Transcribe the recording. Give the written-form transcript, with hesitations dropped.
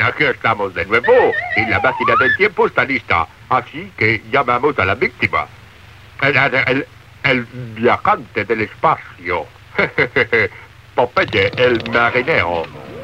aquí estamos de nuevo y la máquina del tiempo está lista. Así que llamamos a la víctima. El viajante del espacio. Popeye, el marinero.